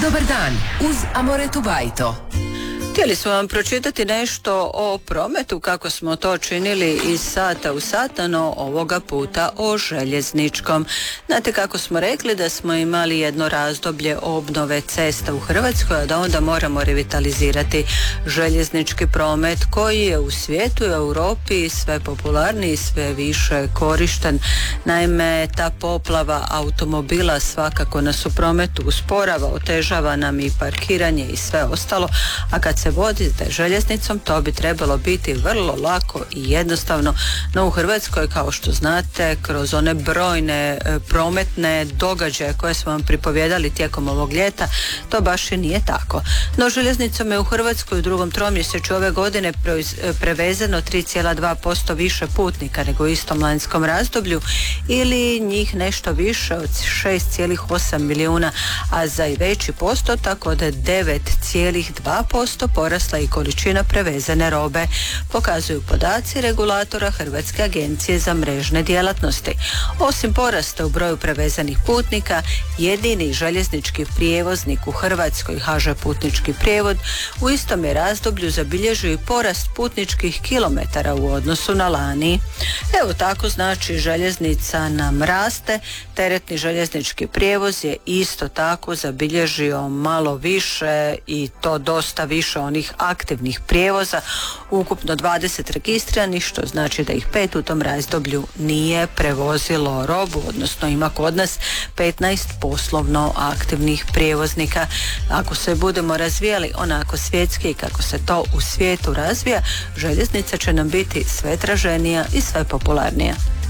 Dobar dan uz Amoretu Bajto. Htjeli smo vam pročitati nešto o prometu, kako smo to činili iz sata u sata, no ovoga puta o željezničkom. Znate kako smo rekli da smo imali jedno razdoblje obnove cesta u Hrvatskoj, a da onda moramo revitalizirati željeznički promet koji je u svijetu i Europi sve popularniji, sve više korišten. Naime, ta poplava automobila svakako nas u prometu usporava, otežava nam i parkiranje i sve ostalo, a kad se vozite željeznicom to bi trebalo biti vrlo lako i jednostavno, no u Hrvatskoj, kao što znate, kroz one brojne prometne događaje koje smo vam pripovjedali tijekom ovog ljeta, to baš i nije tako. No željeznicom je u Hrvatskoj u drugom tromjesečju ove godine prevezeno 3,2% više putnika nego u istom lanjskom razdoblju, ili njih nešto više od 6,8 milijuna, a za i veći postotak od 9,2% porasla i količina prevezene robe, pokazuju podaci regulatora Hrvatske agencije za mrežne djelatnosti. Osim porasta u broju prevezenih putnika, jedini željeznički prijevoznik u Hrvatskoj, HŽ Putnički prijevod, u istom je razdoblju zabilježio i porast putničkih kilometara u odnosu na lani. Evo tako, znači, željeznica nam raste, teretni željeznički prijevoz je isto tako zabilježio malo više, i to dosta više onih aktivnih prijevoza, ukupno 20 registriranih, što znači da ih 5 u tom razdoblju nije prevozilo robu, odnosno ima kod nas 15 poslovno aktivnih prijevoznika. Ako se budemo razvijali onako svjetski kako se to u svijetu razvija, željeznica će nam biti sve traženija i sve popularnija.